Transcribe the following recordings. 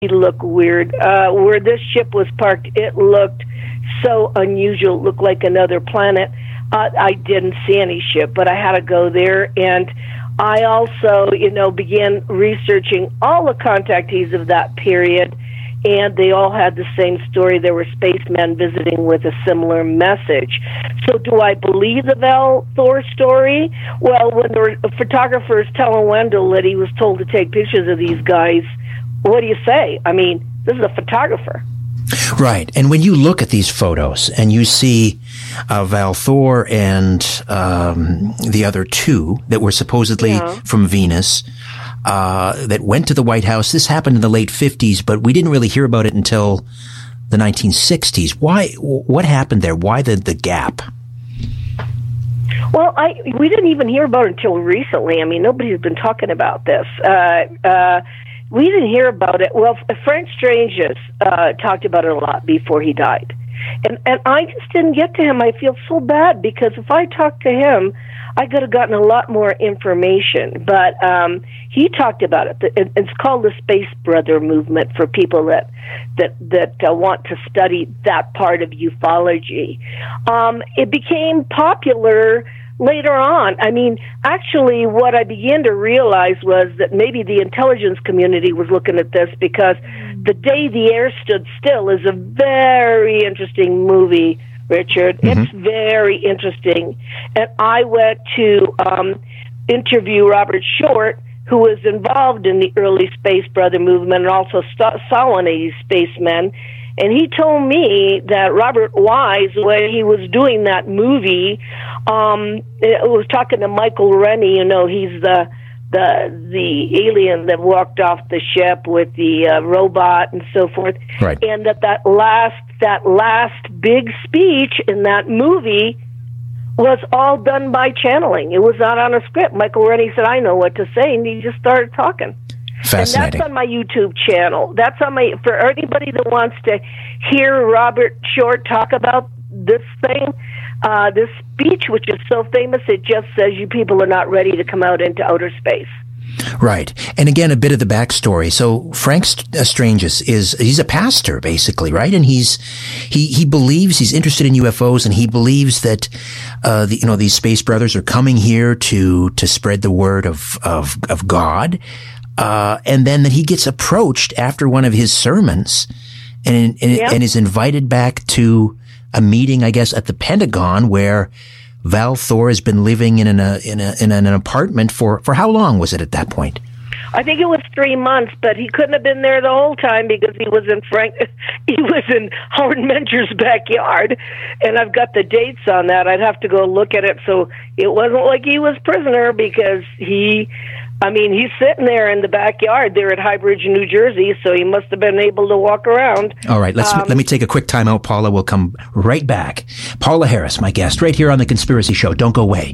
look weird. Where this ship was parked, it looked so unusual. It looked like another planet. I didn't see any ship, but I had to go there. And I also, began researching all the contactees of that period, and they all had the same story. There were spacemen visiting with a similar message. So do I believe the Val Thor story? Well, when the photographer is telling Wendell that he was told to take pictures of these guys, what do you say? I mean, this is a photographer. Right. And when you look at these photos and you see Val Thor and the other two that were supposedly from Venus that went to the White House, this happened in the late 50s, but we didn't really hear about it until the 1960s. Why? What happened there? Why the gap? Well, we didn't even hear about it until recently. I mean, nobody's been talking about this. We didn't hear about it. Well, Frank Stranges talked about it a lot before he died. And I just didn't get to him. I feel so bad because if I talked to him, I could have gotten a lot more information. But he talked about it. It's called the Space Brother movement for people that want to study that part of ufology. It became popular later on. I mean, actually, what I began to realize was that maybe the intelligence community was looking at this because The Day the Air Stood Still is a very interesting movie, Richard. Mm-hmm. It's very interesting. And I went to interview Robert Short, who was involved in the early Space Brother movement and also saw one of these spacemen. And he told me that Robert Wise, when he was doing that movie, was talking to Michael Rennie. He's the alien that walked off the ship with the robot and so forth. Right. And that last big speech in that movie was all done by channeling. It was not on a script. Michael Rennie said, "I know what to say," and he just started talking. Fascinating. And that's on my YouTube channel. That's on for anybody that wants to hear Robert Short talk about this thing, this speech, which is so famous, it just says you people are not ready to come out into outer space. Right. And again, a bit of the backstory. So Frank Stranges he's a pastor, basically, right? And he believes, he's interested in UFOs, and he believes that, these space brothers are coming here to spread the word of God. And then that he gets approached after one of his sermons and is invited back to a meeting, I guess, at the Pentagon where Val Thor has been living in an apartment for how long was it at that point? I think it was 3 months, but he couldn't have been there the whole time because he was in Howard Menger's backyard, and I've got the dates on that. I'd have to go look at it. So it wasn't like he was prisoner because he's sitting there in the backyard there at Highbridge, New Jersey, so he must have been able to walk around. All right, let me take a quick time out, Paula. We'll come right back. Paula Harris, my guest, right here on The Conspiracy Show. Don't go away.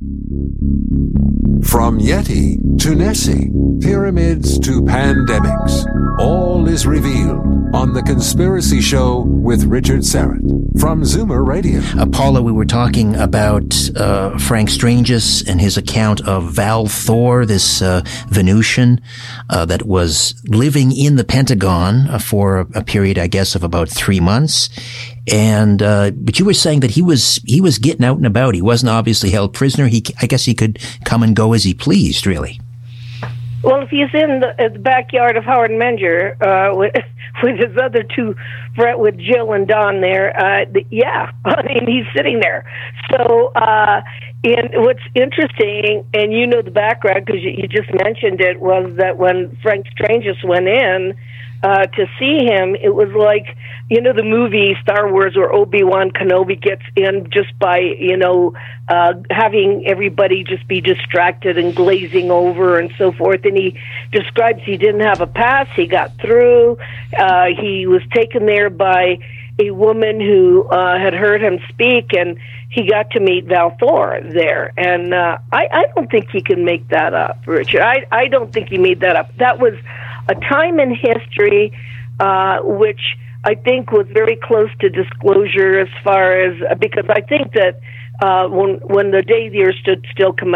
From Yeti to Nessie, pyramids to pandemics, all is revealed on The Conspiracy Show with Richard Syrett from Zoomer Radio. Paula, we were talking about Frank Stranges and his account of Val Thor, this Venusian that was living in the Pentagon for a period, I guess, of about 3 months. And but you were saying that he was getting out and about. He wasn't obviously held prisoner. I guess he could come and go as he pleased, really. Well, if he's in the backyard of Howard Menger with his other two, with Jill and Don there, he's sitting there. So, and what's interesting, and you know the background because you just mentioned it, was that when Frank Stranges went in to see him, it was like, the movie Star Wars where Obi-Wan Kenobi gets in just by, having everybody just be distracted and glazing over and so forth. And he describes he didn't have a pass. He got through. He was taken there by a woman who had heard him speak, and he got to meet Val Thor there. And I don't think he can make that up, Richard. I don't think he made that up. That was a time in history which I think was very close to disclosure as far as, because I think that when The Day the Earth Stood Still came out,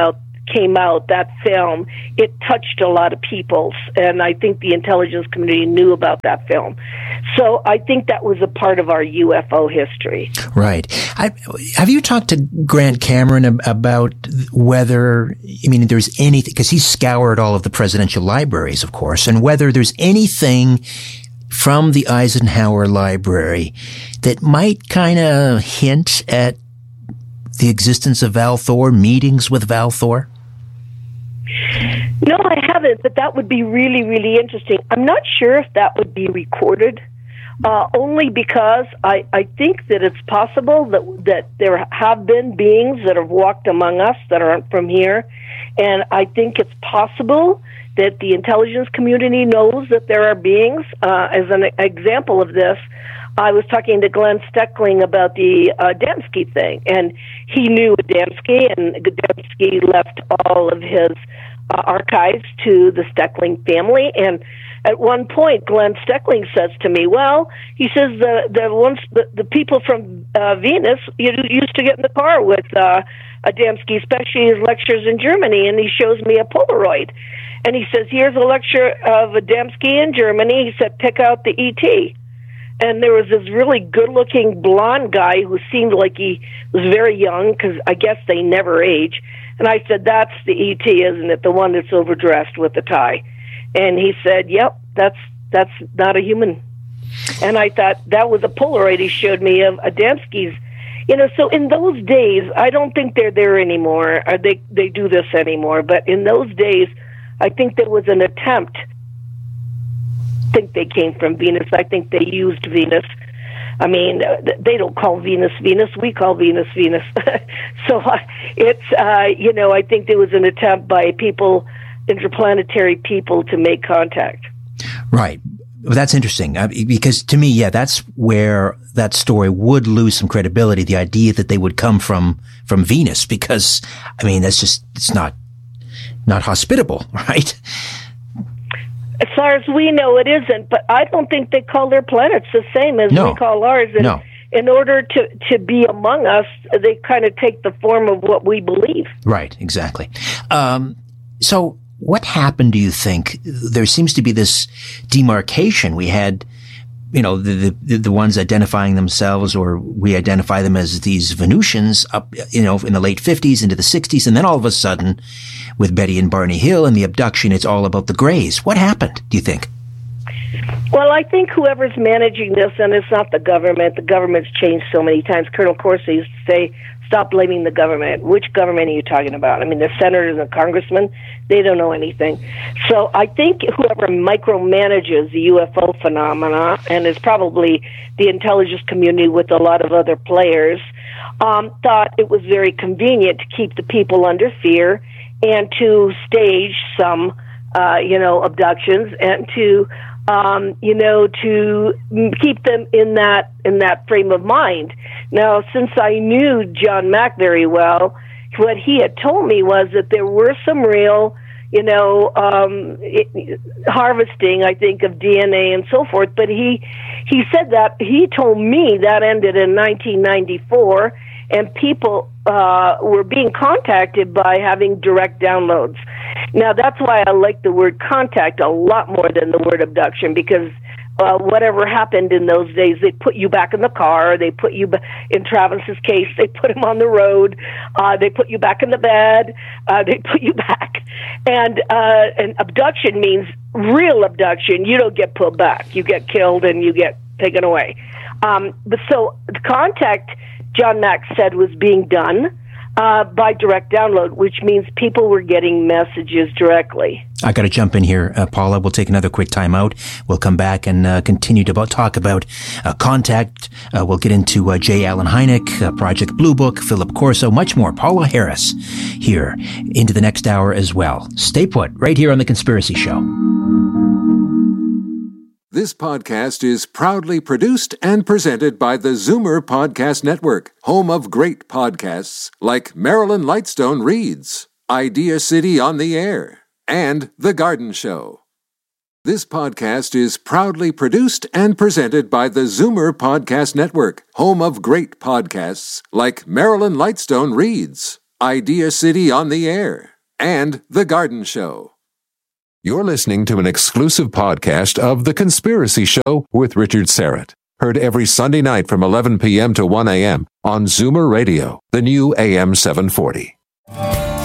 came out, that film, it touched a lot of people, and I think the intelligence community knew about that film. So I think that was a part of our UFO history. Right. Have you talked to Grant Cameron about whether, there's anything, because he scoured all of the presidential libraries, of course, and whether there's anything from the Eisenhower Library that might kind of hint at the existence of Val Thor, meetings with Val Thor? No, I haven't, but that would be really, really interesting. I'm not sure if that would be recorded, only because I think that it's possible that there have been beings that have walked among us that aren't from here, and I think it's possible that the intelligence community knows that there are beings. As an example of this, I was talking to Glenn Steckling about the Adamski thing, and he knew Adamski, and Adamski left all of his archives to the Steckling family. And at one point, Glenn Steckling says to me, "Well," he says, the people from Venus used to get in the car with Adamski, especially his lectures in Germany." And he shows me a Polaroid, and he says, "Here's a lecture of Adamski in Germany." He said, "Pick out the ET." And there was this really good-looking blonde guy who seemed like he was very young, because I guess they never age. And I said, "That's the ET, isn't it? The one that's overdressed with the tie." And he said, "Yep, that's not a human." And I thought that was a Polaroid he showed me of Adamski's. So in those days, I don't think they're there anymore, or they do this anymore. But in those days, I think there was an attempt. I think they came from Venus. I think they used Venus. They don't call Venus Venus. We call Venus Venus. So it's, I think there was an attempt by interplanetary people to make contact. Right. Well, that's interesting, because to me, that's where that story would lose some credibility. The idea that they would come from Venus, because, that's just, it's not hospitable, right? As far as we know, it isn't, but I don't think they call their planets the same as we call ours. And in order to be among us, they kind of take the form of what we believe. Right, exactly. So what happened, do you think? There seems to be this demarcation. We had, the ones identifying themselves, or we identify them as these Venusians up, in the late 50s into the 60s. And then all of a sudden, with Betty and Barney Hill and the abduction, it's all about the Greys. What happened, do you think? Well, I think whoever's managing this, and it's not the government's changed so many times. Colonel Corsi used to say, "Stop blaming the government." Which government are you talking about? The senators and congressmen, they don't know anything. So I think whoever micromanages the UFO phenomena, and is probably the intelligence community with a lot of other players, thought it was very convenient to keep the people under fear and to stage some, abductions, and to keep them in that frame of mind. Now, since I knew John Mack very well, what he had told me was that there were some real, harvesting, I think, of DNA and so forth. But he said that, he told me that ended in 1994, and people were being contacted by having direct downloads. Now, that's why I like the word contact a lot more than the word abduction, because whatever happened in those days, they put you back in the car, they put you, in Travis's case, they put him on the road, they put you back in the bed, they put you back. And abduction means real abduction. You don't get pulled back. You get killed and you get taken away. But so the contact, John Mack said, was being done by direct download, which means people were getting messages directly. I got to jump in here, Paula. We'll take another quick time out. We'll come back and continue to talk about contact. We'll get into J. Allen Hynek, Project Blue Book, Philip Corso, much more. Paula Harris here into the next hour as well. Stay put right here on The Conspiracy Show. This podcast is proudly produced and presented by the Zoomer Podcast Network, home of great podcasts like Marilyn Lightstone Reads, Idea City on the Air, and The Garden Show. This podcast is proudly produced and presented by the Zoomer Podcast Network, home of great podcasts like Marilyn Lightstone Reads, Idea City on the Air, and The Garden Show. You're listening to an exclusive podcast of The Conspiracy Show with Richard Syrett. Heard every Sunday night from 11 p.m. to 1 a.m. on Zoomer Radio, the new AM 740.